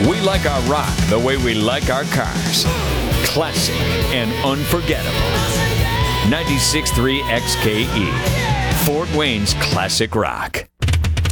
We like our rock the way we like our cars. Classic and unforgettable. 96.3 XKE. Fort Wayne's classic rock.